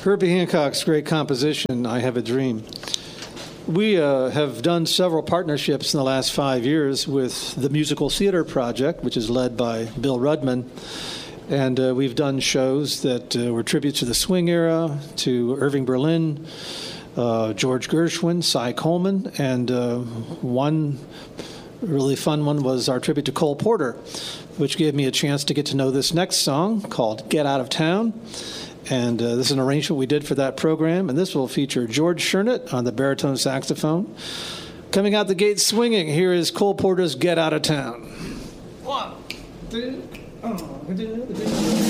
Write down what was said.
Herbie Hancock's great composition, I Have a Dream. We have done several partnerships in the last 5 years with the Musical Theater Project, which is led by Bill Rudman. And we've done shows that were tributes to the swing era, to Irving Berlin, George Gershwin, Cy Coleman, and one really fun one was our tribute to Cole Porter, which gave me a chance to get to know this next song called Get Out of Town. And this is an arrangement we did for that program, and this will feature George Shernett on the baritone saxophone. Coming out the gate swinging, here is Cole Porter's Get Out of Town. 1, 2, 3.